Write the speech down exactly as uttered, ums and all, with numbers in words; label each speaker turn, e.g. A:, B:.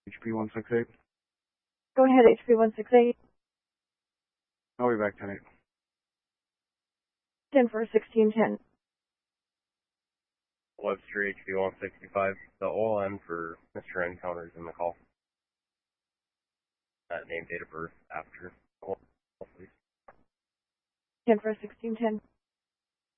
A: H P one six eight.
B: Go ahead, H P one six eight.
A: I'll be back tonight.
B: ten for sixteen ten.
C: Webster H P one sixty-five. The O L N for Mister Encounter is in the call. That name, date of birth, after. Oh, please.
B: ten for sixteen ten.